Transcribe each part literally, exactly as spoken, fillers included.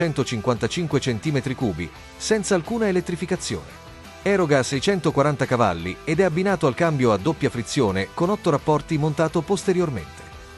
centocinquantacinque centimetri cubi, senza alcuna elettrificazione. Eroga seicentoquaranta cavalli ed è abbinato al cambio a doppia frizione con otto rapporti montato posteriormente.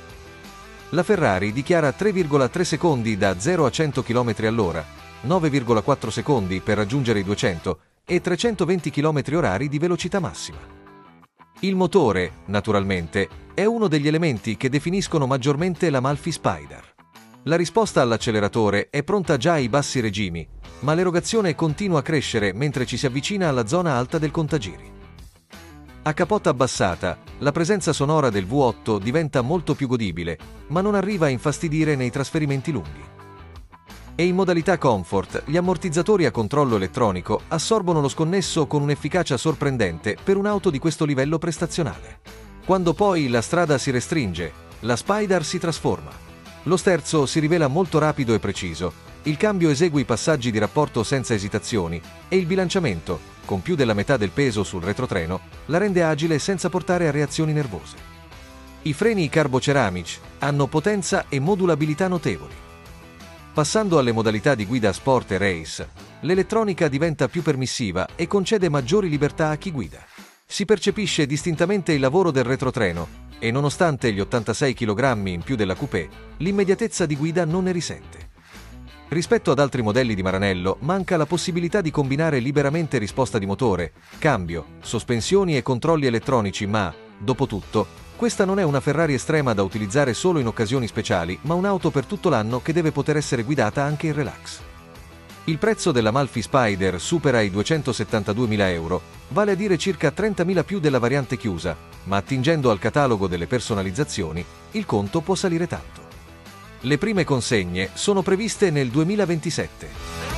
La Ferrari dichiara tre virgola tre secondi da zero a cento chilometri all'ora, nove virgola quattro secondi per raggiungere i duecento e trecentoventi chilometri orari di velocità massima. Il motore, naturalmente, è uno degli elementi che definiscono maggiormente l'Amalfi Spider. La risposta all'acceleratore è pronta già ai bassi regimi, ma l'erogazione continua a crescere mentre ci si avvicina alla zona alta del contagiri. A capotta abbassata, la presenza sonora del V otto diventa molto più godibile, ma non arriva a infastidire nei trasferimenti lunghi. E in modalità comfort, gli ammortizzatori a controllo elettronico assorbono lo sconnesso con un'efficacia sorprendente per un'auto di questo livello prestazionale. Quando poi la strada si restringe, la Spider si trasforma. Lo sterzo si rivela molto rapido e preciso, il cambio esegue i passaggi di rapporto senza esitazioni e il bilanciamento, con più della metà del peso sul retrotreno, la rende agile senza portare a reazioni nervose. I freni carboceramici hanno potenza e modulabilità notevoli. Passando alle modalità di guida sport e race, l'elettronica diventa più permissiva e concede maggiori libertà a chi guida. Si percepisce distintamente il lavoro del retrotreno e nonostante gli ottantasei chilogrammi in più della coupé, l'immediatezza di guida non ne risente. Rispetto ad altri modelli di Maranello, manca la possibilità di combinare liberamente risposta di motore, cambio, sospensioni e controlli elettronici, ma, dopo tutto, questa non è una Ferrari estrema da utilizzare solo in occasioni speciali, ma un'auto per tutto l'anno che deve poter essere guidata anche in relax. Il prezzo dell'Amalfi Spider supera i duecentosettantaduemila euro, vale a dire circa trentamila più della variante chiusa, ma attingendo al catalogo delle personalizzazioni, il conto può salire tanto. Le prime consegne sono previste nel duemilaventisette.